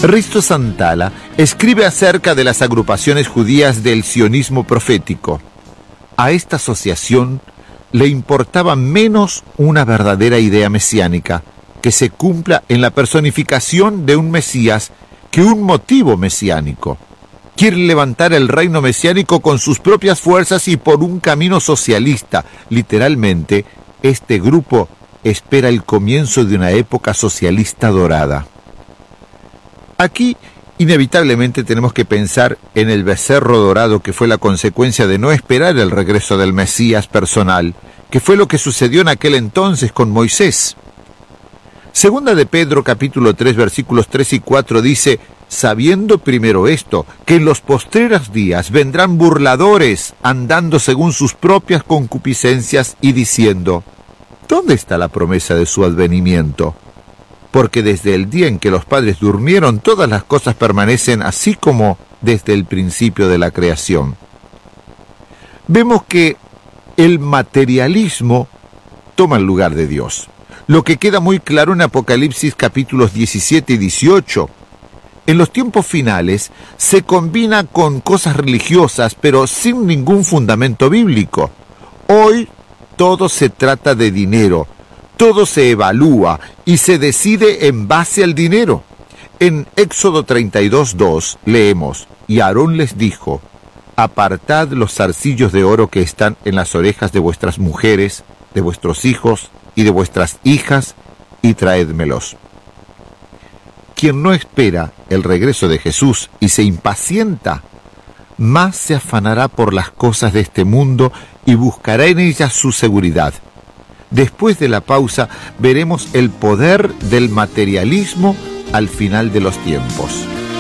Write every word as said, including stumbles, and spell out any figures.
Risto Santala escribe acerca de las agrupaciones judías del sionismo profético. A esta asociación le importaba menos una verdadera idea mesiánica, que se cumpla en la personificación de un Mesías, que un motivo mesiánico. Quiere levantar el reino mesiánico con sus propias fuerzas y por un camino socialista. Literalmente, este grupo espera el comienzo de una época socialista dorada. Aquí, inevitablemente, tenemos que pensar en el becerro dorado, que fue la consecuencia de no esperar el regreso del Mesías personal, que fue lo que sucedió en aquel entonces con Moisés. Segunda de Pedro, capítulo tres, versículos tres y cuatro, dice: sabiendo primero esto, que en los postreros días vendrán burladores, andando según sus propias concupiscencias, y diciendo: ¿dónde está la promesa de su advenimiento? Porque desde el día en que los padres durmieron, todas las cosas permanecen así como desde el principio de la creación. Vemos que el materialismo toma el lugar de Dios, lo que queda muy claro en Apocalipsis capítulos diecisiete y dieciocho. En los tiempos finales se combina con cosas religiosas, pero sin ningún fundamento bíblico. Hoy todo se trata de dinero. Todo se evalúa y se decide en base al dinero. En Éxodo treinta y dos, dos leemos: y Aarón les dijo: apartad los zarcillos de oro que están en las orejas de vuestras mujeres, de vuestros hijos y de vuestras hijas, y traédmelos. Quien no espera el regreso de Jesús y se impacienta, más se afanará por las cosas de este mundo y buscará en ellas su seguridad. Después de la pausa, veremos el poder del materialismo al final de los tiempos.